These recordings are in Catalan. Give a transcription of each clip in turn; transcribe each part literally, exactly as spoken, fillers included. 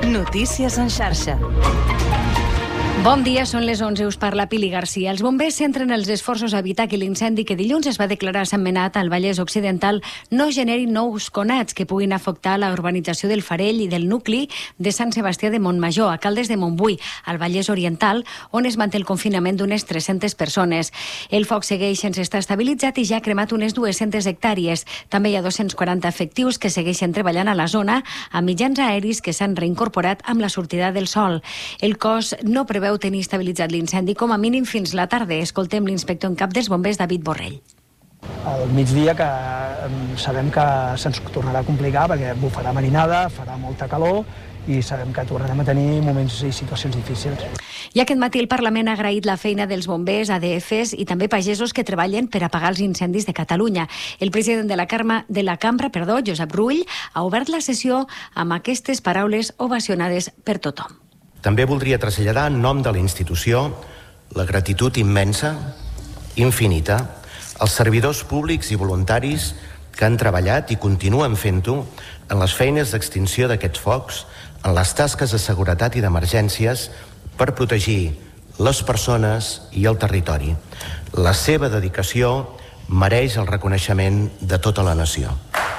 Notícies en xarxa. Bon dia, són les onze, us parla Pili Garcia. Els bombers centren els esforços a evitar que l'incendi que dilluns es va declarar a Sant Menat, al Vallès Occidental, no generi nous conats que puguin afectar la urbanització del Farell i del nucli de Sant Sebastià de Montmajor, a Caldes de Montbui, al Vallès Oriental, on es manté el confinament d'unes tres-centes persones. El foc segueix sense estar estabilitzat i ja ha cremat unes dues-centes hectàrees. També hi ha dos-cents quaranta efectius que segueixen treballant a la zona amb mitjans aeris que s'han reincorporat amb la sortida del sol. El cos no preveu tenir estabilitzat l'incendi com a mínim fins la tarda. Escoltem l'inspector en cap dels bombers, David Borrell. Al migdia, que sabem que se'ns tornarà a complicar perquè bufarà marinada, farà molta calor i sabem que tornarem a tenir moments i situacions difícils. I aquest matí el Parlament ha agraït la feina dels bombers, A D Fs i també pagesos que treballen per apagar els incendis de Catalunya. El president de la, Carma, de la Cambra, perdó, Josep Rull, ha obert la sessió amb aquestes paraules ovacionades per tothom. També voldria traslladar en nom de la institució la gratitud immensa, infinita, als servidors públics i voluntaris que han treballat i continuen fent-ho en les feines d'extinció d'aquests focs, en les tasques de seguretat i d'emergències per protegir les persones i el territori. La seva dedicació mereix el reconeixement de tota la nació.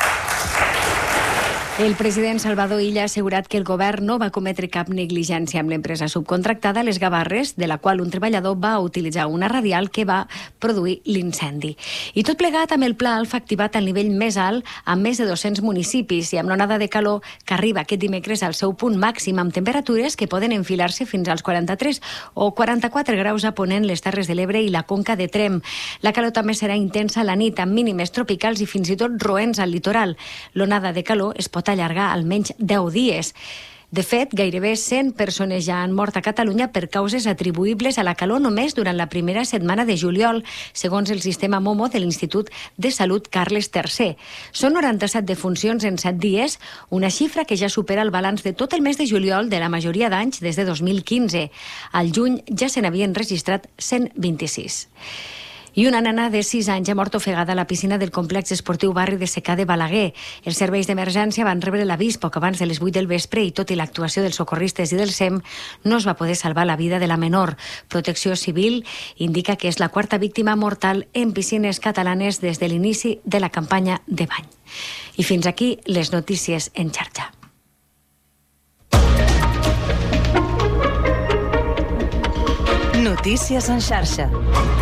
El president Salvador Illa ha assegurat que el govern no va cometre cap negligència amb l'empresa subcontractada Les Gavarres, de la qual un treballador va utilitzar una radial que va produir l'incendi. I tot plegat amb el pla Alfa activat al nivell més alt amb més de dos-cents municipis i amb l'onada de calor que arriba aquest dimecres al seu punt màxim amb temperatures que poden enfilar-se fins als quaranta-tres o quaranta-quatre graus a Ponent, les Terres de l'Ebre i la Conca de Tremp. La calor també serà intensa a la nit amb mínimes tropicals i fins i tot roents al litoral. L'onada de calor es pot allargar almenys deu dies. De fet, gairebé cent persones ja han mort a Catalunya per causes atribuïbles a la calor només durant la primera setmana de juliol, segons el sistema Momo de l'Institut de Salut Carles tercer. Són noranta-set defuncions en set dies, una xifra que ja supera el balanç de tot el mes de juliol de la majoria d'anys des de dos mil quinze. Al juny ja se n'havien registrat cent vint-i-sis. I una nena de sis anys ha mort ofegada a la piscina del complex esportiu Barri de Secà de Balaguer. Els serveis d'emergència van rebre l'avís poc abans de les vuit del vespre i tot i l'actuació dels socorristes i del S E M no es va poder salvar la vida de la menor. Protecció Civil indica que és la quarta víctima mortal en piscines catalanes des de l'inici de la campanya de bany. I fins aquí les notícies en xarxa. Notícies en xarxa.